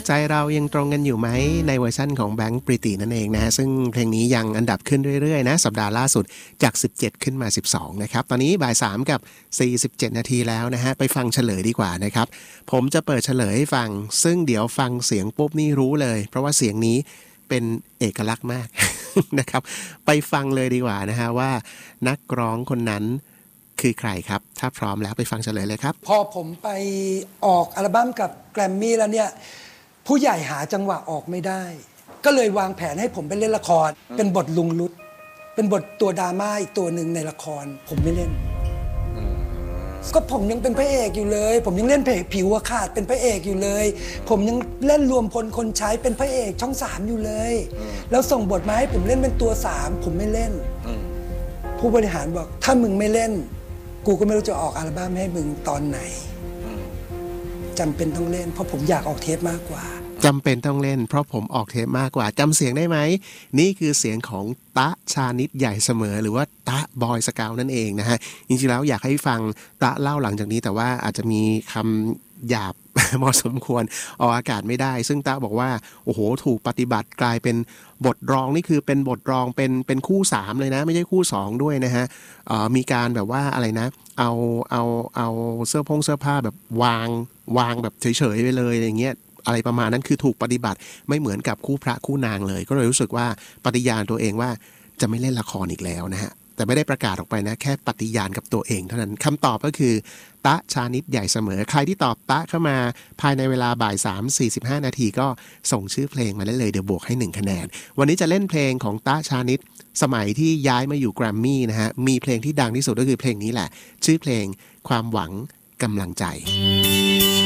ใจเรายังตรงกันอยู่ไหมในเวอร์ชั่นของแบงค์ปริตินั่นเองนะซึ่งเพลงนี้ยังอันดับขึ้นเรื่อยๆนะสัปดาห์ล่าสุดจาก17ขึ้นมา12นะครับตอนนี้บ่าย3กับ47นาทีแล้วนะฮะไปฟังเฉลยดีกว่านะครับผมจะเปิดเฉลยให้ฟังซึ่งเดี๋ยวฟังเสียงปุ๊บนี่รู้เลยเพราะว่าเสียงนี้เป็นเอกลักษณ์มาก นะครับไปฟังเลยดีกว่านะฮะว่านักร้องคนนั้นคือใครครับถ้าพร้อมแล้วไปฟังเฉลยเลยครับพอผมไปออกอัลบั้มกับแกรมมี่แล้วเนี่ยผู้ใหญ่หาจังหวะออกไม่ได้ก็เลยวางแผนให้ผมไปเล่นละครเป็นบทลุงลุดเป็นบทตัวดราม่าอีกตัวหนึ่งในละครผมไม่เล่นก็ผมยังเป็นพระเอกอยู่เลยผมยังเล่นเพลงผิวขาดเป็นพระเอกอยู่เลยผมยังเล่นรวมพลคนใช้เป็นพระเอกช่อง3อยู่เลยแล้วส่งบทมาให้ผมเล่นเป็นตัว3ผมไม่เล่นผู้บริหารบอกถ้ามึงไม่เล่นกูก็ไม่รู้จะออกอัลบั้มให้มึงตอนไหนจำเป็นต้องเล่นเพราะผมอยากออกเทปมากกว่าจำเป็นต้องเล่นเพราะผมออกเทปมากกว่าจำเสียงได้ไหมนี่คือเสียงของตะชานิดใหญ่เสมอหรือว่าตะบอยสเกานั่นเองนะฮะจริงๆแล้วอยากให้ฟังตะเล่าหลังจากนี้แต่ว่าอาจจะมีคำหยาบ พอสมควรออกอากาศไม่ได้ซึ่งตะบอกว่าโอ้โหถูกปฏิบัติกลายเป็นบทรองนี่คือเป็นบทรองเป็นคู่3เลยนะไม่ใช่คู่2ด้วยนะฮะมีการแบบว่าอะไรนะเอาเสื้อผ้าแบบวางแบบเฉยๆไปเลยอย่างเงี้ยอะไรประมาณนั้นคือถูกปฏิบัติไม่เหมือนกับคู่พระคู่นางเลยก็เลยรู้สึกว่าปฏิญาณตัวเองว่าจะไม่เล่นละครอีกแล้วนะฮะแต่ไม่ได้ประกาศออกไปนะแค่ปฏิญาณกับตัวเองเท่านั้นคำตอบก็คือตะชานิดใหญ่เสมอใครที่ตอบตะเข้ามาภายในเวลาบ่าย3:45นาทีก็ส่งชื่อเพลงมาได้เลยเดี๋ยวบวกให้1คะแนนวันนี้จะเล่นเพลงของตะชานิดสมัยที่ย้ายมาอยู่แกรมมี่นะฮะมีเพลงที่ดังที่สุดก็คือเพลงนี้แหละชื่อเพลงความหวังกำลังใจ